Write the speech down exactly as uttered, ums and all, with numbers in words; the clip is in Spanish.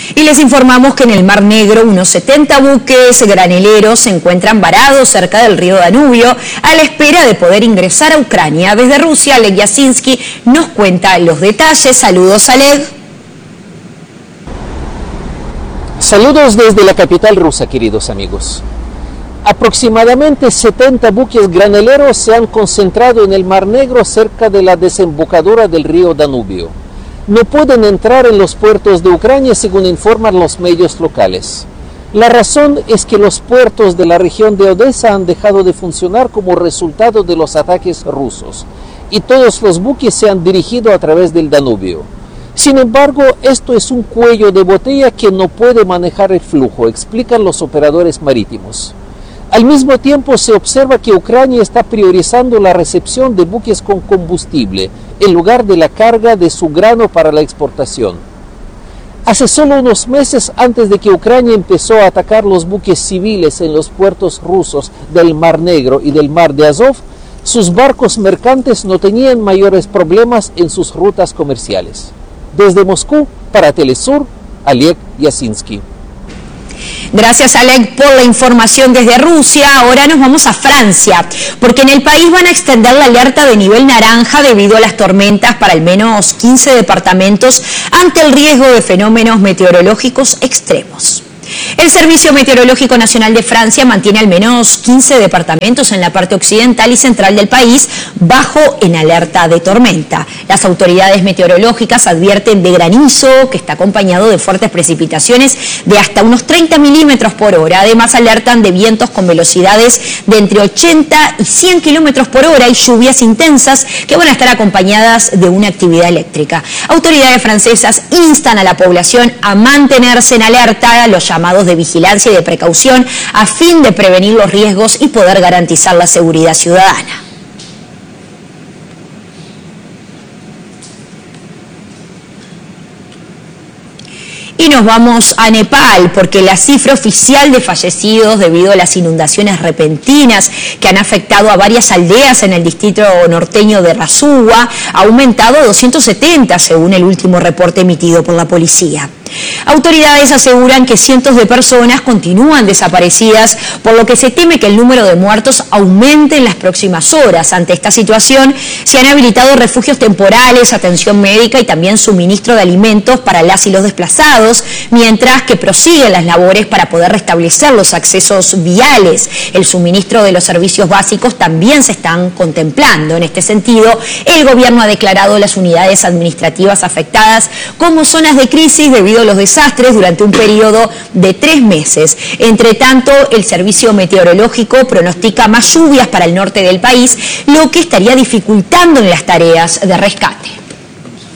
Y les informamos que en el Mar Negro unos setenta buques graneleros se encuentran varados cerca del río Danubio a la espera de poder ingresar a Ucrania. Desde Rusia, Oleg Yasinski nos cuenta los detalles. Saludos, Oleg. Saludos desde la capital rusa, queridos amigos. Aproximadamente setenta buques graneleros se han concentrado en el Mar Negro cerca de la desembocadura del río Danubio. No pueden entrar en los puertos de Ucrania según informan los medios locales. La razón es que los puertos de la región de Odessa han dejado de funcionar como resultado de los ataques rusos y todos los buques se han dirigido a través del Danubio. Sin embargo, esto es un cuello de botella que no puede manejar el flujo, explican los operadores marítimos. Al mismo tiempo, se observa que Ucrania está priorizando la recepción de buques con combustible en lugar de la carga de su grano para la exportación. Hace solo unos meses antes de que Ucrania empezó a atacar los buques civiles en los puertos rusos del Mar Negro y del Mar de Azov, sus barcos mercantes no tenían mayores problemas en sus rutas comerciales. Desde Moscú, para Telesur, Oleg Yasinski. Gracias, Oleg, por la información desde Rusia. Ahora nos vamos a Francia, porque en el país van a extender la alerta de nivel naranja debido a las tormentas para al menos quince departamentos ante el riesgo de fenómenos meteorológicos extremos. El Servicio Meteorológico Nacional de Francia mantiene al menos quince departamentos en la parte occidental y central del país bajo en alerta de tormenta. Las autoridades meteorológicas advierten de granizo que está acompañado de fuertes precipitaciones de hasta unos treinta milímetros por hora. Además alertan de vientos con velocidades de entre ochenta y cien kilómetros por hora y lluvias intensas que van a estar acompañadas de una actividad eléctrica. Autoridades francesas instan a la población a mantenerse en alerta a los llamados de vigilancia y de precaución a fin de prevenir los riesgos y poder garantizar la seguridad ciudadana. Y nos vamos a Nepal, porque la cifra oficial de fallecidos debido a las inundaciones repentinas que han afectado a varias aldeas en el distrito norteño de Rasuwa ha aumentado a doscientos setenta, según el último reporte emitido por la policía. Autoridades aseguran que cientos de personas continúan desaparecidas, por lo que se teme que el número de muertos aumente en las próximas horas. Ante esta situación, se han habilitado refugios temporales, atención médica y también suministro de alimentos para las y los desplazados, mientras que prosiguen las labores para poder restablecer los accesos viales. El suministro de los servicios básicos también se están contemplando. En este sentido, el gobierno ha declarado las unidades administrativas afectadas como zonas de crisis debido a los desastres durante un periodo de tres meses. Entre tanto, el Servicio Meteorológico pronostica más lluvias para el norte del país, lo que estaría dificultando en las tareas de rescate.